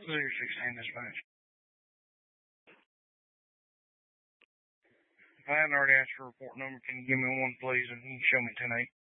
16 dispatch. If I haven't already asked for a report number, can you give me one, please, and you can show me 10-8?